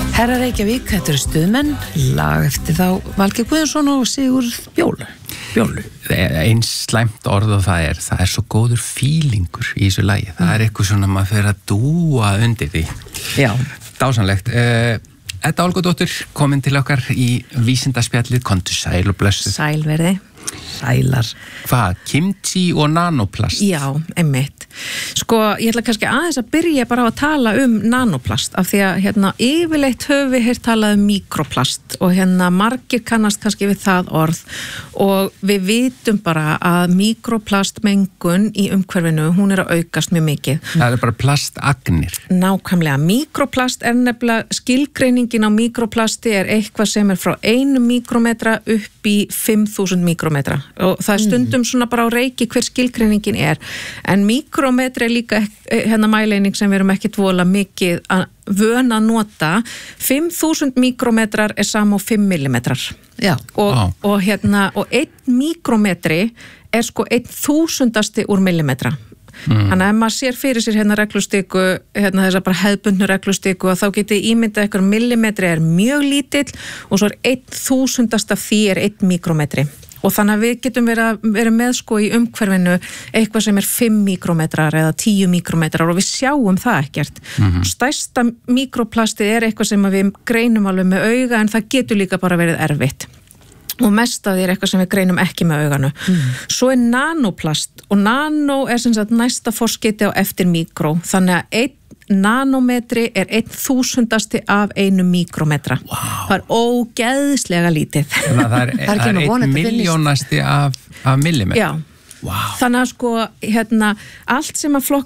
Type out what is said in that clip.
Herra Reykjavík, þetta eru Stuðmenn, lag eftir þá Valgeir Guðjónsson og Sigurð Bjólu. Eins slæmt orð og það er svo góður fílingur í þessu lagi. Það er eitthvað svona maður fyrir að dúa undir því. Já. Dásamlegt. Edda Olgudóttir komin til okkar í vísindaspjallið, komdu sæl og blessuð. Sælverði. Sælar. Hvað? Kimchi og nanoplast? Já, einmitt. Sko, ég ætla kannski aðeins að byrja bara á að tala nanoplast af því að yfirleitt höfum við heyrt talað mikroplast og margir kannast kannski við það orð og við vitum bara að mikroplastmengun í umhverfinu, hún er að aukast mjög mikið. Það er bara plastagnir. Nákvæmlega. Mikroplast er nefnilega, skilgreiningin á mikroplasti er eitthvað sem er frá 1 mikrometra upp í 5.000 mikrometra og það er stundum svona bara á reiki hver skilgreiningin er, en mikrometri er líka mæleining sem við erum ekki vola mikið vön að nota. 5.000 mikrometrar er sama á 5 millimetrar. Já. Og 1 mikrometri er sko 1.000 úr millimetra. Þannig að ef maður sér fyrir sér reglustiku, þessa bara hefðbundnu reglustiku, og þá getið ímyndað eitthvað millimetri er mjög lítill og svo er 1.000 af því er 1 mikrometri. Og þannig að við getum verið með sko í umhverfinu eitthvað sem er 5 mikrometrar eða 10 mikrometrar og við sjáum það ekkert. Stærsta mikroplastið er eitthvað sem við greinum alveg með auga en það getur líka bara verið erfitt. Og mest af því er eitthvað sem við greinum ekki með auganu. Svo er nanoplast og nano er sem sagt næsta forskeytið á eftir mikró. Þannig að 1 nanometri er 1.000 af 1 mikrometra. Wow. Það er ógeðslega lítið. Það er 1 milljónasti af millimetra. Já. Wow. Þannig að sko, allt sem að